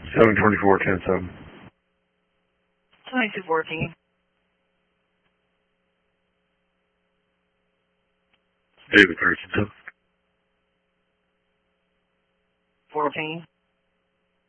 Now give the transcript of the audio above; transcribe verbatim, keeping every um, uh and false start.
seven twenty-four, ten seven. twenty-two fourteen. David Richardson. fourteen.